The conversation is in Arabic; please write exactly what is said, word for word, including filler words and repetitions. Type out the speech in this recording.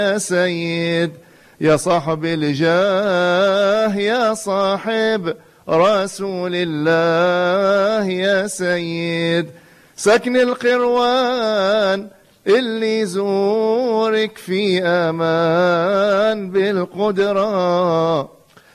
يا سيد يا صاحب الجاه يا صاحب رسول الله يا سيد سكن القروان اللي يزورك في أمان بالقدرة